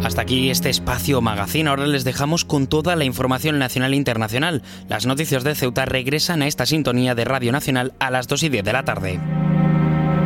Hasta aquí este espacio magazine. Ahora les dejamos con toda la información nacional e internacional. Las noticias de Ceuta regresan a esta sintonía de Radio Nacional a las 2:10 de la tarde.